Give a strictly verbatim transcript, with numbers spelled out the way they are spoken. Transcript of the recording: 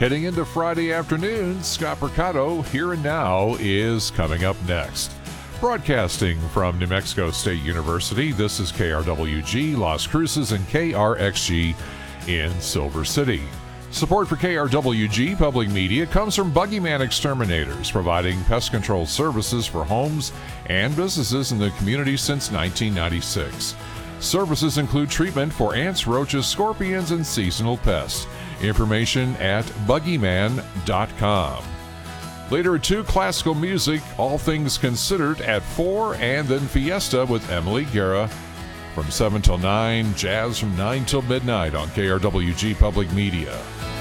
Heading into Friday afternoon, Scott Mercado Here and Now is coming up next. Broadcasting from New Mexico State University, this is K R W G Las Cruces and K R X G in Silver City. Support for K R W G Public Media comes from Buggyman Exterminators, providing pest control services for homes and businesses in the community since nineteen ninety-six. Services include treatment for ants, roaches, scorpions, and seasonal pests. Information at buggyman dot com. Later at two, classical music, all things considered at four, and then Fiesta with Emily Guerra. From seven till nine, jazz from nine till midnight on K R W G Public Media.